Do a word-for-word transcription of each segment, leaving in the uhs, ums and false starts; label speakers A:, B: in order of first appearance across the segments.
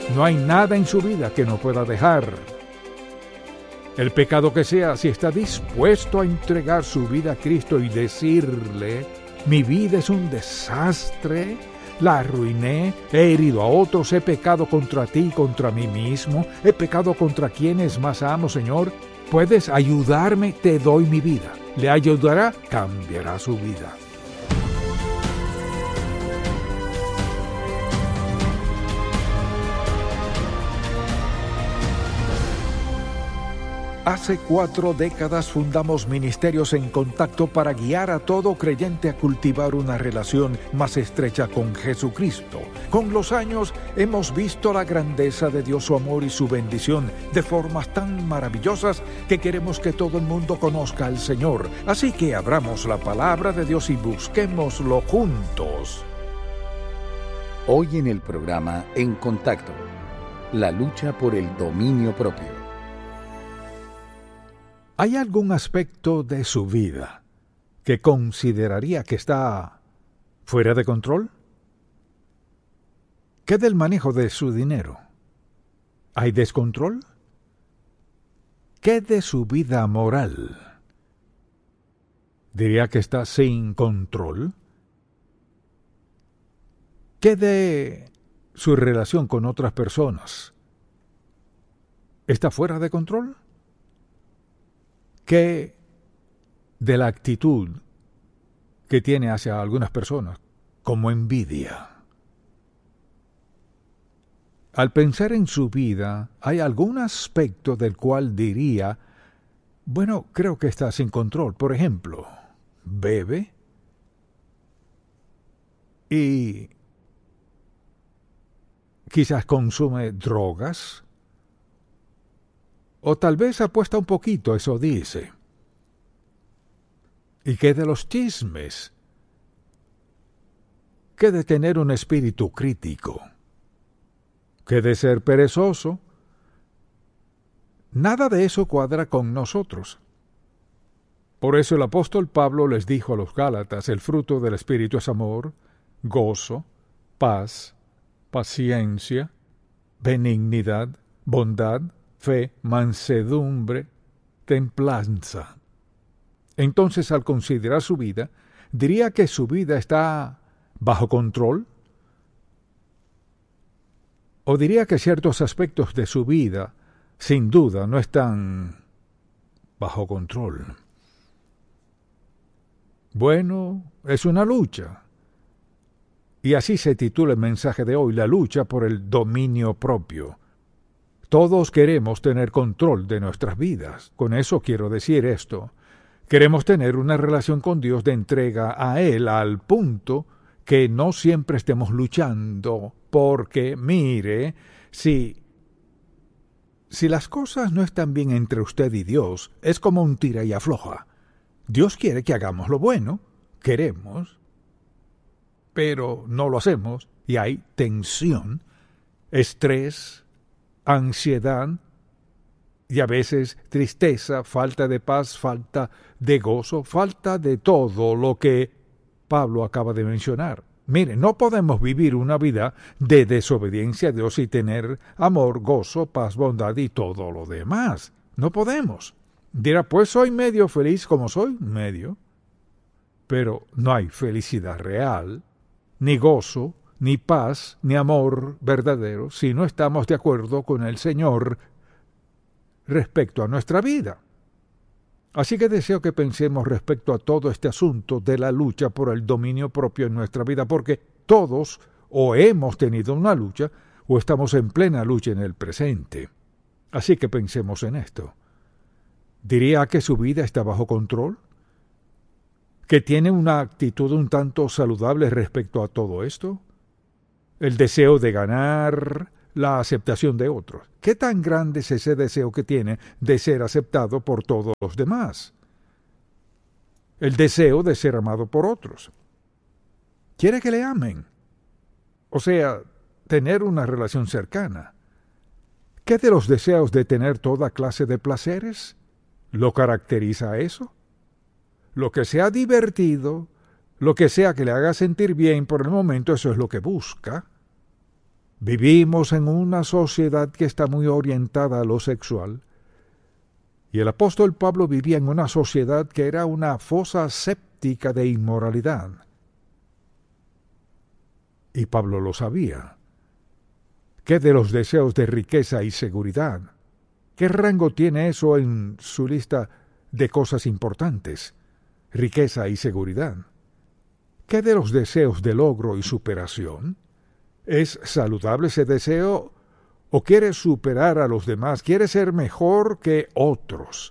A: No hay nada en su vida que no pueda dejar. El pecado que sea, si está dispuesto a entregar su vida a Cristo y decirle: mi vida es un desastre, la arruiné, he herido a otros, he pecado contra ti y contra mí mismo, he pecado contra quienes más amo, Señor, ¿puedes ayudarme? Te doy mi vida. Le ayudará, cambiará su vida. Hace cuatro décadas fundamos Ministerios en Contacto para guiar a todo creyente a cultivar una relación más estrecha con Jesucristo. Con los años hemos visto la grandeza de Dios, su amor y su bendición de formas tan maravillosas que queremos que todo el mundo conozca al Señor. Así que abramos la palabra de Dios y busquémoslo juntos.
B: Hoy en el programa En Contacto, la lucha por el dominio propio.
A: ¿Hay algún aspecto de su vida que consideraría que está fuera de control? ¿Qué del manejo de su dinero? ¿Hay descontrol? ¿Qué de su vida moral? ¿Diría que está sin control? ¿Qué de su relación con otras personas? ¿Está fuera de control? ¿Qué de la actitud que tiene hacia algunas personas, como envidia? Al pensar en su vida, ¿hay algún aspecto del cual diría, bueno, creo que está sin control? Por ejemplo, bebe y quizás consume drogas. O tal vez apuesta un poquito, eso dice. ¿Y qué de los chismes? ¿Qué de tener un espíritu crítico? ¿Qué de ser perezoso? Nada de eso cuadra con nosotros. Por eso el apóstol Pablo les dijo a los Gálatas: el fruto del espíritu es amor, gozo, paz, paciencia, benignidad, bondad, fe, mansedumbre, templanza. Entonces, al considerar su vida, ¿diría que su vida está bajo control? ¿O diría que ciertos aspectos de su vida, sin duda, no están bajo control? Bueno, es una lucha. Y así se titula el mensaje de hoy: la lucha por el dominio propio. Todos queremos tener control de nuestras vidas. Con eso quiero decir esto: queremos tener una relación con Dios de entrega a Él, al punto que no siempre estemos luchando, porque, mire, si, si las cosas no están bien entre usted y Dios, es como un tira y afloja. Dios quiere que hagamos lo bueno, queremos, pero no lo hacemos, y hay tensión, estrés, ansiedad y a veces tristeza, falta de paz, falta de gozo, falta de todo lo que Pablo acaba de mencionar. Mire, no podemos vivir una vida de desobediencia a Dios y tener amor, gozo, paz, bondad y todo lo demás. No podemos. Dirá, pues soy medio feliz como soy medio. Pero no hay felicidad real, ni gozo, ni paz, ni amor verdadero, si no estamos de acuerdo con el Señor respecto a nuestra vida. Así que deseo que pensemos respecto a todo este asunto de la lucha por el dominio propio en nuestra vida, porque todos o hemos tenido una lucha o estamos en plena lucha en el presente. Así que pensemos en esto. ¿Diría que su vida está bajo control? ¿Que tiene una actitud un tanto saludable respecto a todo esto? El deseo de ganar, la aceptación de otros. ¿Qué tan grande es ese deseo que tiene de ser aceptado por todos los demás? El deseo de ser amado por otros. ¿Quiere que le amen? O sea, tener una relación cercana. ¿Qué de los deseos de tener toda clase de placeres? ¿Lo caracteriza eso? Lo que sea divertido, lo que sea que le haga sentir bien por el momento, eso es lo que busca. Vivimos en una sociedad que está muy orientada a lo sexual, y el apóstol Pablo vivía en una sociedad que era una fosa séptica de inmoralidad. Y Pablo lo sabía. ¿Qué de los deseos de riqueza y seguridad? ¿Qué rango tiene eso en su lista de cosas importantes? Riqueza y seguridad. ¿Qué de los deseos de logro y superación? ¿Es saludable ese deseo o quiere superar a los demás? ¿Quiere ser mejor que otros?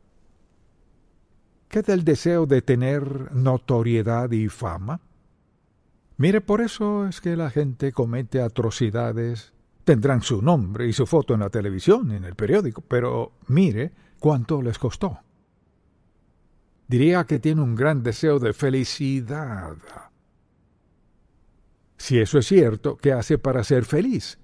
A: ¿Qué del deseo de tener notoriedad y fama? Mire, por eso es que la gente comete atrocidades. Tendrán su nombre y su foto en la televisión, en el periódico, pero mire cuánto les costó. Diría que tiene un gran deseo de felicidad. Si eso es cierto, ¿qué hace para ser feliz?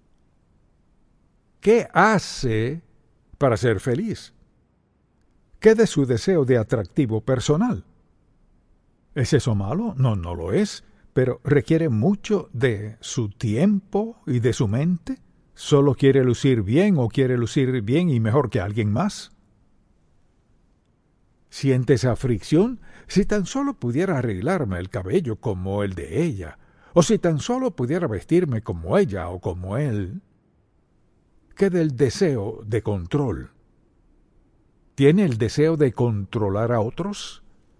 A: ¿Qué hace para ser feliz? ¿Qué de su deseo de atractivo personal? ¿Es eso malo? No, no lo es, pero requiere mucho de su tiempo y de su mente. ¿Solo quiere lucir bien o quiere lucir bien y mejor que alguien más? ¿Siente esa fricción? Si tan solo pudiera arreglarme el cabello como el de ella, o si tan solo pudiera vestirme como ella o como él. ¿Qué del deseo de control? ¿Tiene el deseo de controlar a otros?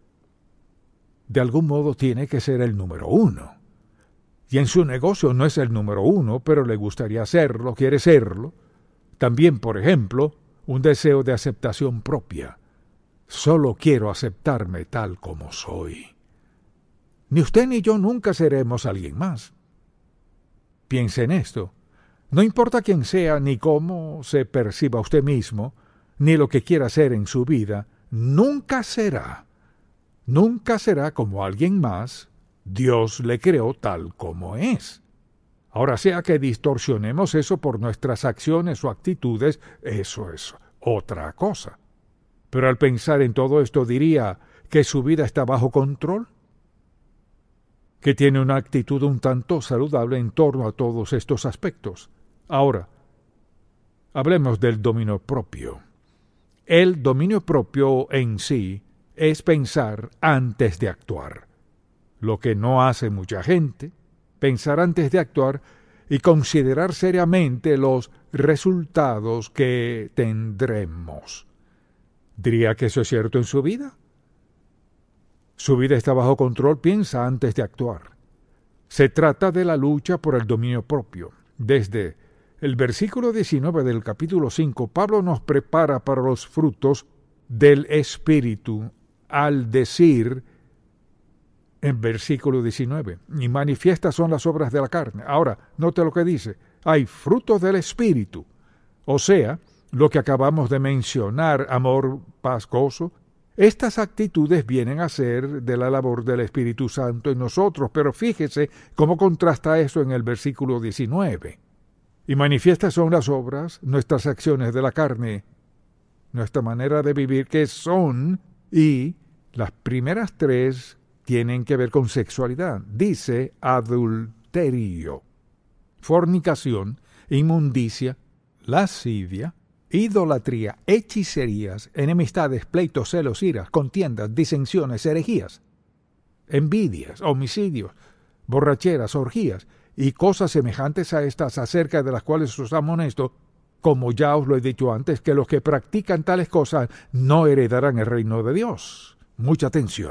A: De algún modo tiene que ser el número uno. Y en su negocio no es el número uno, pero le gustaría serlo, quiere serlo. También, por ejemplo, un deseo de aceptación propia. Solo quiero aceptarme tal como soy. Ni usted ni yo nunca seremos alguien más. Piense en esto. No importa quién sea, ni cómo se perciba usted mismo, ni lo que quiera hacer en su vida, nunca será. Nunca será como alguien más. Dios le creó tal como es. Ahora, sea que distorsionemos eso por nuestras acciones o actitudes, eso es otra cosa. Pero al pensar en todo esto diría que su vida está bajo control, que tiene una actitud un tanto saludable en torno a todos estos aspectos. Ahora, hablemos del dominio propio. El dominio propio en sí es pensar antes de actuar. Lo que no hace mucha gente, pensar antes de actuar y considerar seriamente los resultados que tendremos. ¿Diría que eso es cierto en su vida? Su vida está bajo control, piensa antes de actuar. Se trata de la lucha por el dominio propio. Desde el versículo diecinueve del capítulo cinco, Pablo nos prepara para los frutos del Espíritu al decir en versículo diecinueve, y manifiestas son las obras de la carne. Ahora, note lo que dice, hay frutos del Espíritu, o sea, lo que acabamos de mencionar, amor, paz, gozo. Estas actitudes vienen a ser de la labor del Espíritu Santo en nosotros, pero fíjese cómo contrasta eso en el versículo diecinueve. Y manifiestas son las obras, nuestras acciones de la carne, nuestra manera de vivir, que son, y las primeras tres tienen que ver con sexualidad. Dice adulterio, fornicación, inmundicia, lascivia, idolatría, hechicerías, enemistades, pleitos, celos, iras, contiendas, disensiones, herejías, envidias, homicidios, borracheras, orgías y cosas semejantes a estas, acerca de las cuales os amonesto, como ya os lo he dicho antes, que los que practican tales cosas no heredarán el reino de Dios. Mucha atención.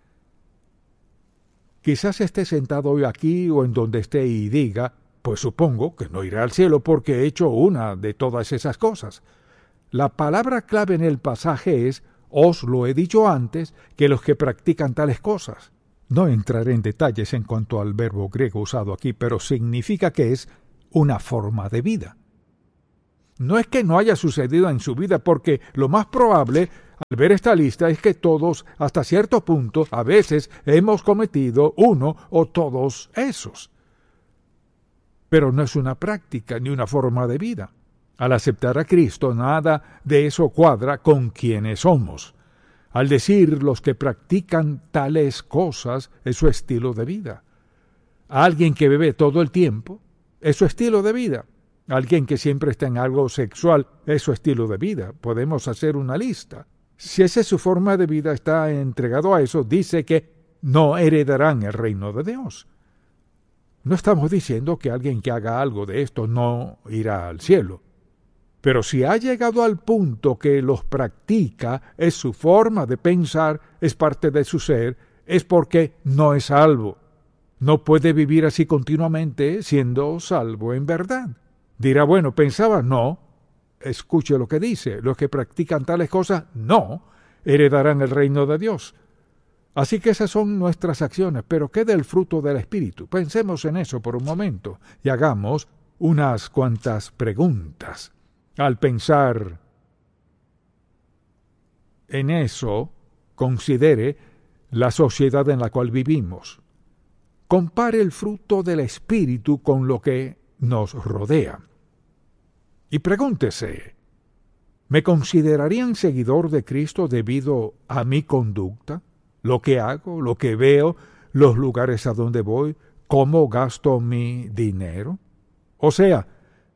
A: Quizás esté sentado hoy aquí o en donde esté y diga, pues supongo que no iré al cielo porque he hecho una de todas esas cosas. La palabra clave en el pasaje es, os lo he dicho antes, que los que practican tales cosas. No entraré en detalles en cuanto al verbo griego usado aquí, pero significa que es una forma de vida. No es que no haya sucedido en su vida, porque lo más probable al ver esta lista es que todos, hasta cierto punto, a veces hemos cometido uno o todos esos. Pero no es una práctica ni una forma de vida. Al aceptar a Cristo, nada de eso cuadra con quienes somos. Al decir los que practican tales cosas es su estilo de vida. Alguien que bebe todo el tiempo, es su estilo de vida. Alguien que siempre está en algo sexual es su estilo de vida. Podemos hacer una lista. Si esa es su forma de vida, está entregado a eso, dice que no heredarán el reino de Dios. No estamos diciendo que alguien que haga algo de esto no irá al cielo. Pero si ha llegado al punto que los practica, es su forma de pensar, es parte de su ser, es porque no es salvo. No puede vivir así continuamente siendo salvo en verdad. Dirá, bueno, pensaba, no. Escuche lo que dice. Los que practican tales cosas, no heredarán el reino de Dios. Así que esas son nuestras acciones, pero ¿qué del fruto del Espíritu? Pensemos en eso por un momento y hagamos unas cuantas preguntas. Al pensar en eso, considere la sociedad en la cual vivimos. Compare el fruto del Espíritu con lo que nos rodea. Y pregúntese, ¿me considerarían seguidor de Cristo debido a mi conducta? Lo que hago, lo que veo, los lugares a donde voy, cómo gasto mi dinero. O sea,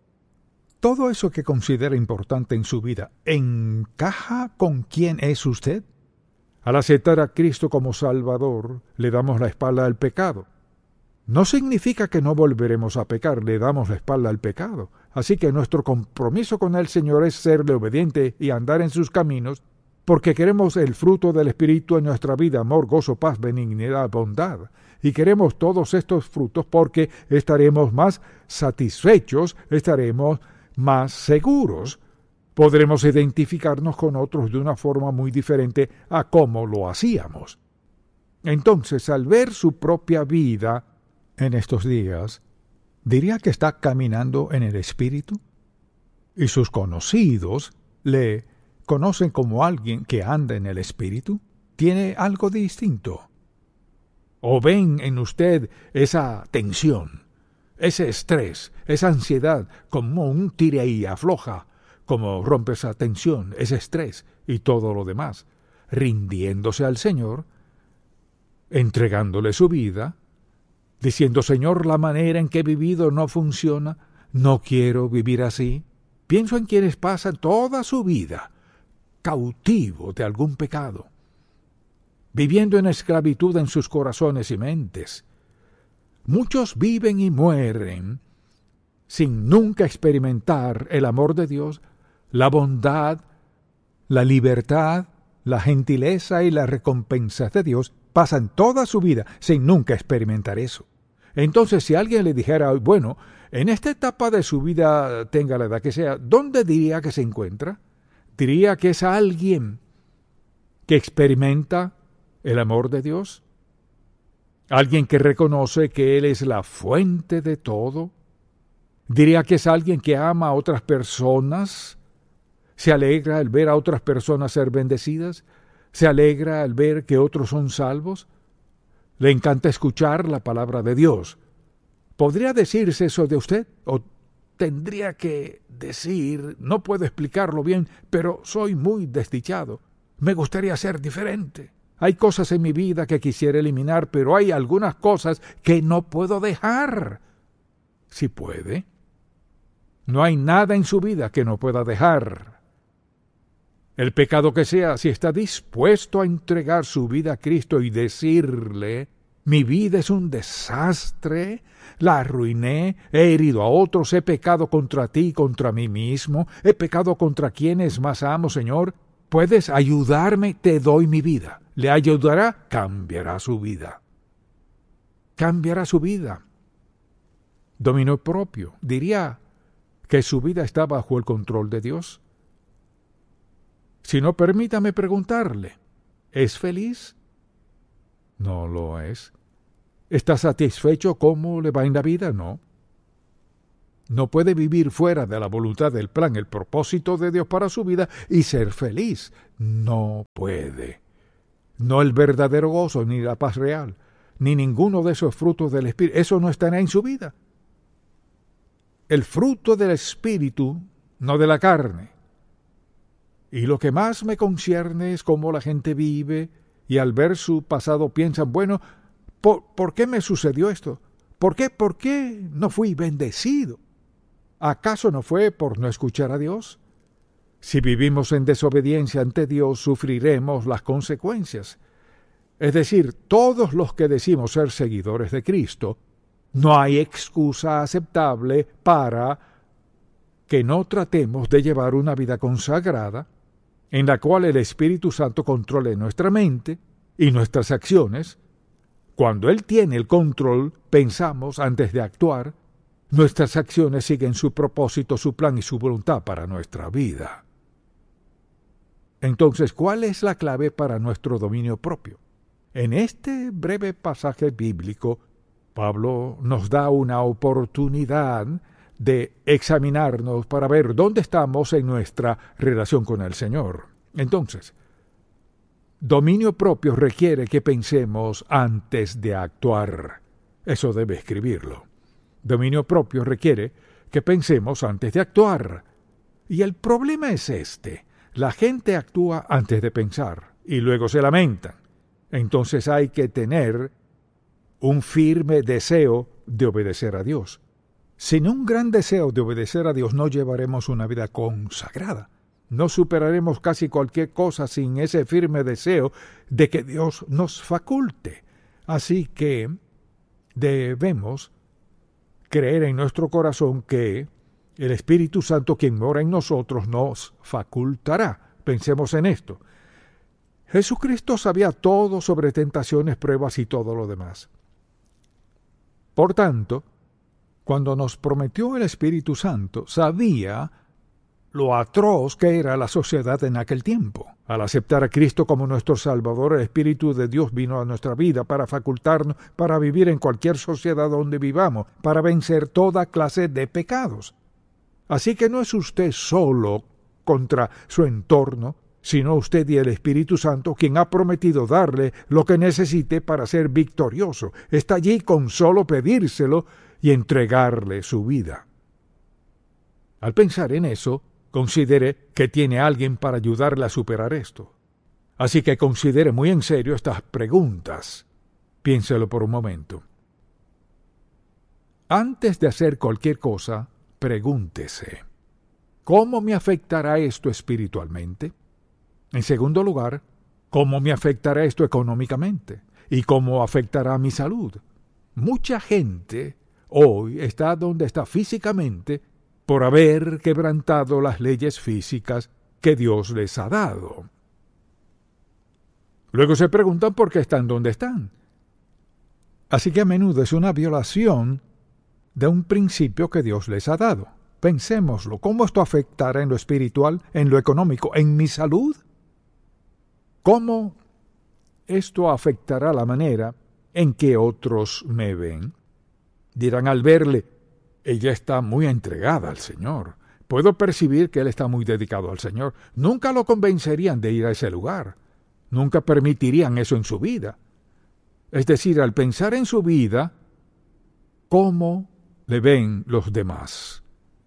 A: todo eso que considera importante en su vida, ¿encaja con quién es usted? Al aceptar a Cristo como Salvador, le damos la espalda al pecado. No significa que no volveremos a pecar, le damos la espalda al pecado. Así que nuestro compromiso con el Señor es serle obediente y andar en sus caminos, porque queremos el fruto del Espíritu en nuestra vida, amor, gozo, paz, benignidad, bondad. Y queremos todos estos frutos porque estaremos más satisfechos, estaremos más seguros. Podremos identificarnos con otros de una forma muy diferente a cómo lo hacíamos. Entonces, al ver su propia vida en estos días, ¿diría que está caminando en el Espíritu? ¿Y sus conocidos le conocen como alguien que anda en el Espíritu? ¿Tiene algo distinto? ¿O ven en usted esa tensión, ese estrés, esa ansiedad, como un tire y afloja, como rompe esa tensión, ese estrés y todo lo demás, rindiéndose al Señor, entregándole su vida, diciendo, Señor, la manera en que he vivido no funciona, no quiero vivir así? Pienso en quienes pasan toda su vida cautivo de algún pecado, viviendo en esclavitud en sus corazones y mentes. Muchos viven y mueren sin nunca experimentar el amor de Dios, la bondad, la libertad, la gentileza y la recompensa de Dios. Pasan toda su vida sin nunca experimentar eso. Entonces, si alguien le dijera, bueno, en esta etapa de su vida, tenga la edad que sea, ¿dónde diría que se encuentra? Diría que es alguien que experimenta el amor de Dios, alguien que reconoce que Él es la fuente de todo. Diría que es alguien que ama a otras personas, se alegra al ver a otras personas ser bendecidas, se alegra al ver que otros son salvos, le encanta escuchar la palabra de Dios. ¿Podría decirse eso de usted? ¿O tendría que decir, no puedo explicarlo bien, pero soy muy desdichado, me gustaría ser diferente? Hay cosas en mi vida que quisiera eliminar, pero hay algunas cosas que no puedo dejar. Si puede. No hay nada en su vida que no pueda dejar. El pecado que sea, si está dispuesto a entregar su vida a Cristo y decirle, mi vida es un desastre, la arruiné, he herido a otros, he pecado contra ti y contra mí mismo, he pecado contra quienes más amo, Señor, ¿puedes ayudarme? Te doy mi vida. ¿Le ayudará? Cambiará su vida. Cambiará su vida. Dominio propio. Diría que su vida está bajo el control de Dios. Si no, permítame preguntarle, ¿es feliz? No lo es. ¿Está satisfecho cómo le va en la vida? No. No puede vivir fuera de la voluntad del plan, el propósito de Dios para su vida y ser feliz. No puede. No el verdadero gozo, ni la paz real, ni ninguno de esos frutos del Espíritu. Eso no estará en su vida. El fruto del Espíritu, no de la carne. Y lo que más me concierne es cómo la gente vive y al ver su pasado piensan, bueno, ¿por, ¿por qué me sucedió esto? ¿Por qué? ¿Por qué no fui bendecido? ¿Acaso no fue por no escuchar a Dios? Si vivimos en desobediencia ante Dios, sufriremos las consecuencias. Es decir, todos los que decimos ser seguidores de Cristo, no hay excusa aceptable para que no tratemos de llevar una vida consagrada, en la cual el Espíritu Santo controle nuestra mente y nuestras acciones. Cuando Él tiene el control, pensamos antes de actuar, nuestras acciones siguen su propósito, su plan y su voluntad para nuestra vida. Entonces, ¿cuál es la clave para nuestro dominio propio? En este breve pasaje bíblico, Pablo nos da una oportunidad de examinarnos para ver dónde estamos en nuestra relación con el Señor. Entonces, dominio propio requiere que pensemos antes de actuar. Eso debe escribirlo. Dominio propio requiere que pensemos antes de actuar. Y el problema es este. La gente actúa antes de pensar y luego se lamentan. Entonces hay que tener un firme deseo de obedecer a Dios. Sin un gran deseo de obedecer a Dios no llevaremos una vida consagrada. No superaremos casi cualquier cosa sin ese firme deseo de que Dios nos faculte. Así que debemos creer en nuestro corazón que el Espíritu Santo, quien mora en nosotros, nos facultará. Pensemos en esto. Jesucristo sabía todo sobre tentaciones, pruebas y todo lo demás. Por tanto, cuando nos prometió el Espíritu Santo, sabía lo atroz que era la sociedad en aquel tiempo. Al aceptar a Cristo como nuestro Salvador, el Espíritu de Dios vino a nuestra vida para facultarnos para vivir en cualquier sociedad donde vivamos, para vencer toda clase de pecados. Así que no es usted solo contra su entorno, sino usted y el Espíritu Santo quien ha prometido darle lo que necesite para ser victorioso. Está allí con solo pedírselo y entregarle su vida. Al pensar en eso, considere que tiene alguien para ayudarle a superar esto. Así que considere muy en serio estas preguntas. Piénselo por un momento. Antes de hacer cualquier cosa, pregúntese, ¿cómo me afectará esto espiritualmente? En segundo lugar, ¿cómo me afectará esto económicamente? ¿Y cómo afectará a mi salud? Mucha gente hoy está donde está físicamente por haber quebrantado las leyes físicas que Dios les ha dado. Luego se preguntan por qué están donde están. Así que a menudo es una violación de un principio que Dios les ha dado. Pensémoslo, ¿cómo esto afectará en lo espiritual, en lo económico, en mi salud? ¿Cómo esto afectará la manera en que otros me ven? Dirán al verle, ella está muy entregada al Señor. Puedo percibir que él está muy dedicado al Señor. Nunca lo convencerían de ir a ese lugar. Nunca permitirían eso en su vida. Es decir, al pensar en su vida, ¿cómo le ven los demás?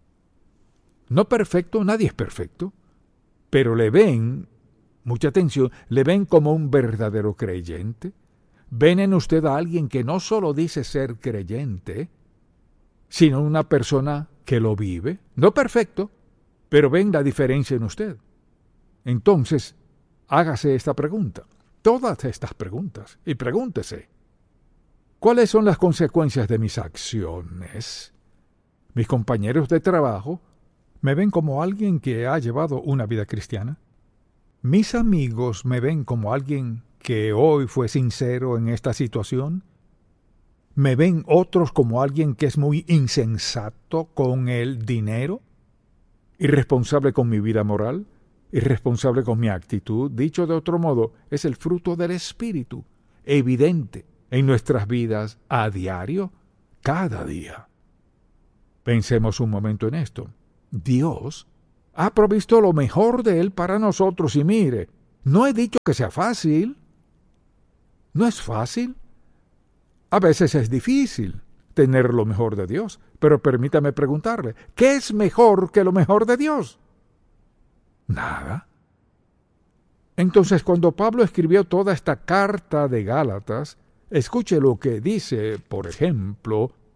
A: No perfecto, nadie es perfecto, pero le ven, mucha atención, le ven como un verdadero creyente. Ven en usted a alguien que no solo dice ser creyente, sino una persona que lo vive. No perfecto, pero ven la diferencia en usted. Entonces, hágase esta pregunta, todas estas preguntas, y pregúntese, ¿cuáles son las consecuencias de mis acciones? Mis compañeros de trabajo me ven como alguien que ha llevado una vida cristiana. Mis amigos me ven como alguien que hoy fue sincero en esta situación. ¿Me ven otros como alguien que es muy insensato con el dinero? ¿Irresponsable con mi vida moral? ¿Irresponsable con mi actitud? Dicho de otro modo, es el fruto del Espíritu, evidente en nuestras vidas a diario, cada día. Pensemos un momento en esto. Dios ha provisto lo mejor de Él para nosotros y mire, no he dicho que sea fácil. No es fácil. A veces es difícil tener lo mejor de Dios, pero permítame preguntarle, ¿qué es mejor que lo mejor de Dios? Nada. Entonces, cuando Pablo escribió toda esta carta de Gálatas, escuche lo que dice, por ejemplo,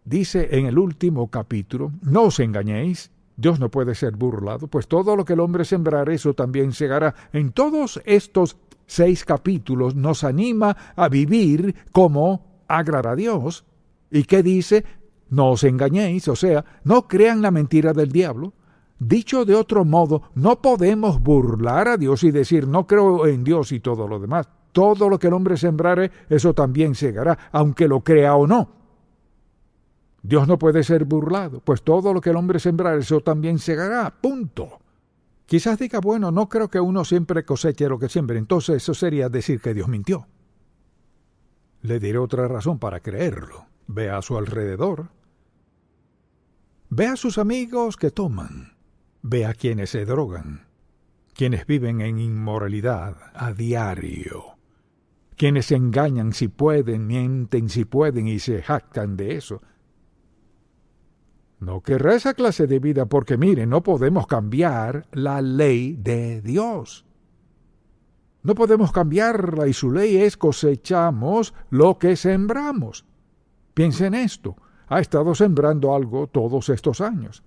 A: dice en el último capítulo, no os engañéis, Dios no puede ser burlado, pues todo lo que el hombre sembrare, eso también segará. En todos estos seis capítulos nos anima a vivir como agrada a Dios. ¿Y qué dice? No os engañéis, o sea, no crean la mentira del diablo. Dicho de otro modo, no podemos burlar a Dios y decir, no creo en Dios y todo lo demás. Todo lo que el hombre sembrare, eso también segará, aunque lo crea o no. Dios no puede ser burlado, pues todo lo que el hombre sembrare, eso también segará, punto. Quizás diga, bueno, no creo que uno siempre coseche lo que siembre, entonces eso sería decir que Dios mintió. Le diré otra razón para creerlo. Ve a su alrededor. Ve a sus amigos que toman. Ve a quienes se drogan. Quienes viven en inmoralidad a diario. Quienes se engañan si pueden, mienten si pueden y se jactan de eso. No querrá esa clase de vida porque, mire, no podemos cambiar la ley de Dios. No podemos cambiarla y su ley es cosechamos lo que sembramos. Piense en esto. Ha estado sembrando algo todos estos años.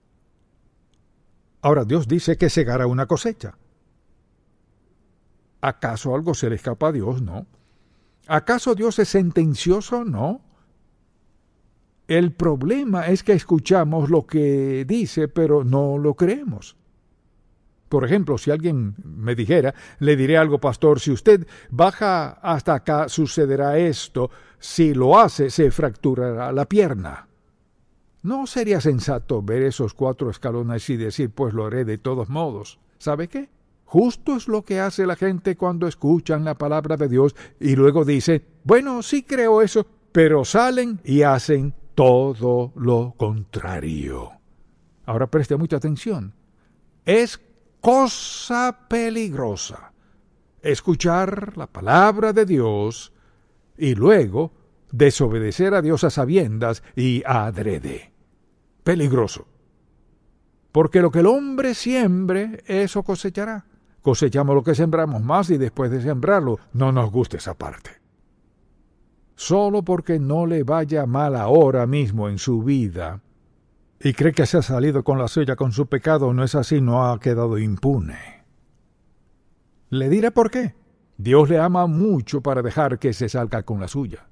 A: Ahora Dios dice que segará una cosecha. ¿Acaso algo se le escapa a Dios? No. ¿Acaso Dios es sentencioso? No. El problema es que escuchamos lo que dice, pero no lo creemos. Por ejemplo, si alguien me dijera, le diré algo, pastor, si usted baja hasta acá, sucederá esto, si lo hace, se fracturará la pierna. ¿No sería sensato ver esos cuatro escalones y decir, pues lo haré de todos modos? ¿Sabe qué? Justo es lo que hace la gente cuando escuchan la palabra de Dios y luego dice, bueno, sí creo eso, pero salen y hacen todo lo contrario. Ahora preste mucha atención. Es cosa peligrosa escuchar la palabra de Dios y luego desobedecer a Dios a sabiendas y a adrede. Peligroso. Porque lo que el hombre siembre, eso cosechará. Cosechamos lo que sembramos más y después de sembrarlo, no nos gusta esa parte. Solo porque no le vaya mal ahora mismo en su vida y cree que se ha salido con la suya con su pecado, no es así, no ha quedado impune. Le diré por qué. Dios le ama mucho para dejar que se salga con la suya.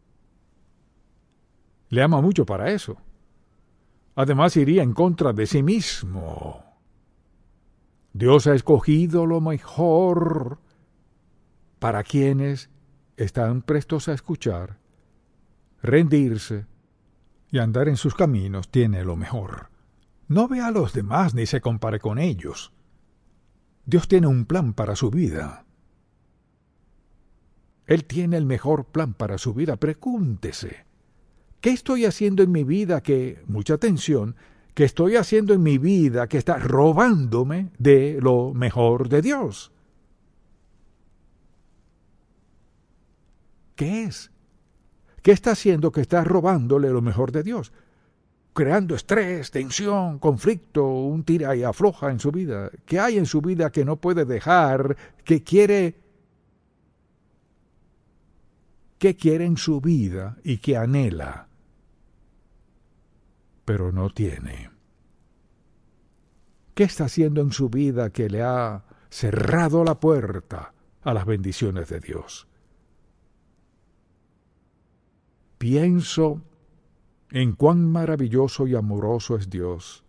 A: Le ama mucho para eso. Además iría en contra de sí mismo. Dios ha escogido lo mejor para quienes están prestos a escuchar, rendirse y andar en sus caminos. Tiene lo mejor. No vea a los demás ni se compare con ellos. Dios tiene un plan para su vida. Él tiene el mejor plan para su vida. Pregúntese, ¿qué estoy haciendo en mi vida que, mucha atención, que estoy haciendo en mi vida que está robándome de lo mejor de Dios? ¿Qué es? ¿Qué está haciendo que está robándole lo mejor de Dios? Creando estrés, tensión, conflicto, un tira y afloja en su vida. ¿Qué hay en su vida que no puede dejar, que quiere, que quiere en su vida y que anhela, pero no tiene? ¿Qué está haciendo en su vida que le ha cerrado la puerta a las bendiciones de Dios? Pienso en cuán maravilloso y amoroso es Dios.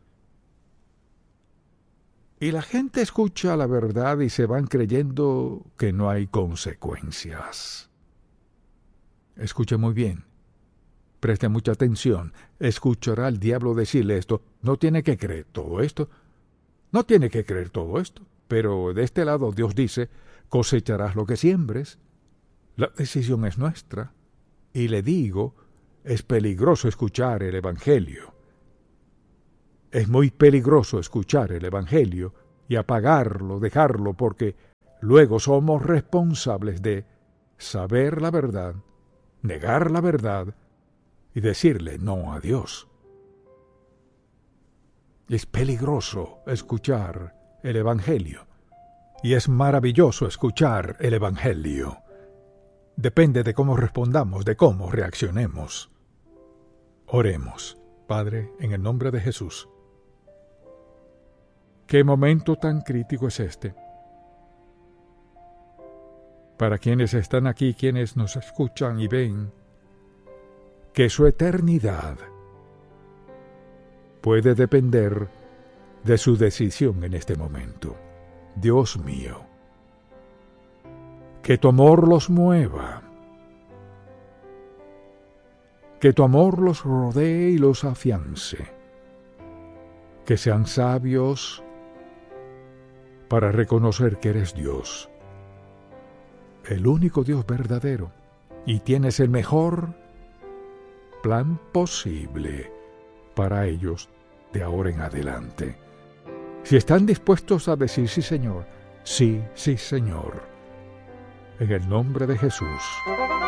A: Y la gente escucha la verdad y se van creyendo que no hay consecuencias. Escuche muy bien. Preste mucha atención. Escuchará al diablo decirle esto. No tiene que creer todo esto. No tiene que creer todo esto. Pero de este lado Dios dice, cosecharás lo que siembres. La decisión es nuestra. Y le digo, es peligroso escuchar el Evangelio. Es muy peligroso escuchar el Evangelio y apagarlo, dejarlo, porque luego somos responsables de saber la verdad, negar la verdad y decirle no a Dios. Es peligroso escuchar el Evangelio y es maravilloso escuchar el Evangelio. Depende de cómo respondamos, de cómo reaccionemos. Oremos. Padre, en el nombre de Jesús. ¿Qué momento tan crítico es este? Para quienes están aquí, quienes nos escuchan y ven, que su eternidad puede depender de su decisión en este momento. Dios mío, que tu amor los mueva, que tu amor los rodee y los afiance, que sean sabios para reconocer que eres Dios, el único Dios verdadero, y tienes el mejor plan posible para ellos de ahora en adelante. Si están dispuestos a decir sí, Señor, sí, sí, Señor, en el nombre de Jesús.